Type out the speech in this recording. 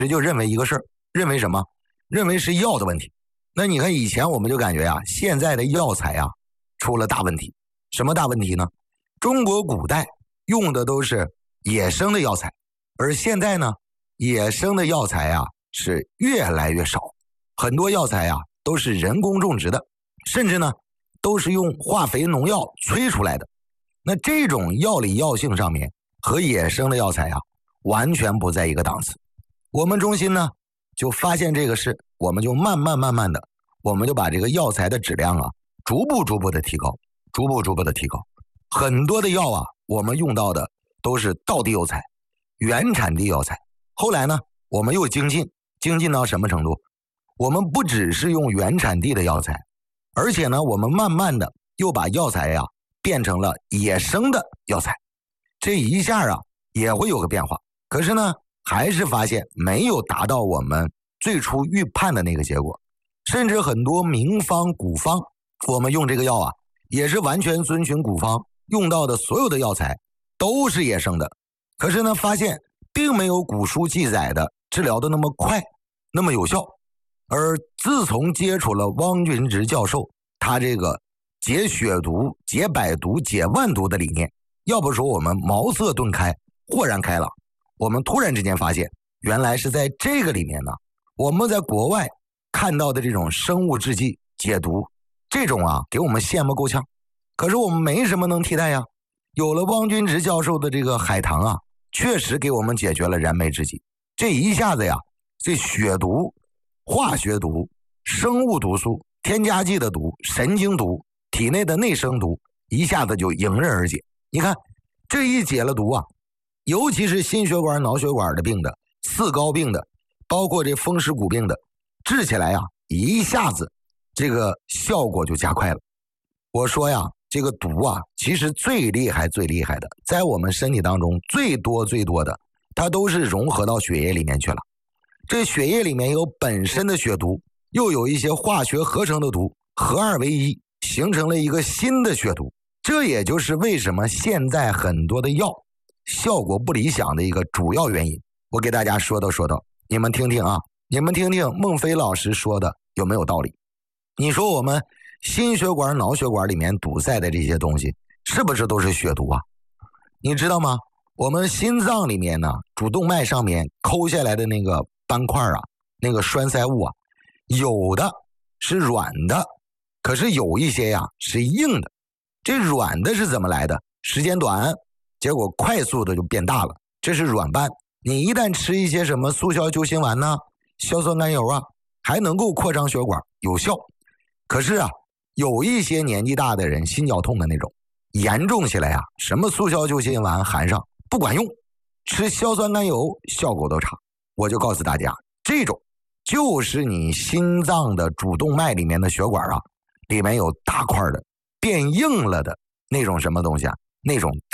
就认为一个事儿，认为什么？认为是药的问题。那你看以前我们就感觉啊，现在的药材啊出了大问题。什么大问题呢？中国古代用的都是野生的药材，而现在呢，野生的药材啊是越来越少，很多药材啊都是人工种植的，甚至呢都是用化肥农药催出来的。那这种药理药性上面和野生的药材啊完全不在一个档次。我们中心呢就发现这个事，我们就慢慢的，我们就把这个药材的质量啊逐步的提高，逐步的提高。很多的药啊，我们用到的都是道地药材、原产地药材。后来呢，我们又精进到什么程度？我们不只是用原产地的药材，而且呢，我们慢慢的又把药材呀变成了野生的药材。这一下啊也会有个变化，可是呢，还是发现没有达到我们最初预判的那个结果。甚至很多名方、古方，我们用这个药啊，也是完全遵循古方，用到的所有的药材都是野生的。可是呢，发现并没有古书记载的治疗的那么快，那么有效。而自从接触了汪军直教授他这个解血毒、解百毒、解万毒的理念，要不说我们茅塞顿开，豁然开朗。我们突然之间发现，原来是在这个里面呢，我们在国外看到的这种生物制剂解毒，这种啊给我们羡慕够呛。可是我们没什么能替代呀。有了汪军直教授的这个海棠啊，确实给我们解决了燃眉之急。这一下子呀，这血毒、化学毒、生物毒素、添加剂的毒、神经毒、体内的内生毒，一下子就迎刃而解。你看这一解了毒啊，尤其是心血管、脑血管的病的、四高病的，包括这风湿骨病的，治起来呀，一下子这个效果就加快了。我说呀，这个毒啊，其实最厉害的，在我们身体当中最多的，它都是融合到血液里面去了。这血液里面有本身的血毒，又有一些化学合成的毒，合二为一，形成了一个新的血毒。这也就是为什么现在很多的药效果不理想的一个主要原因。我给大家说道，你们听听啊，你们听听孟非老师说的有没有道理？你说我们心血管、脑血管里面堵塞的这些东西，是不是都是血毒啊？你知道吗？我们心脏里面呢，主动脉上面抠下来的那个斑块啊，那个栓塞物啊，有的是软的，可是有一些呀是硬的。这软的是怎么来的？时间短，结果快速的就变大了，这是软斑。你一旦吃一些什么速效救心丸呐、硝酸甘油啊，还能够扩张血管，有效。可是啊，有一些年纪大的人心绞痛的那种，严重起来啊，什么速效救心丸含上不管用，吃硝酸甘油效果都差。我就告诉大家，这种就是你心脏的主动脉里面的血管啊，里面有大块的变硬了的那种什么东西啊，那种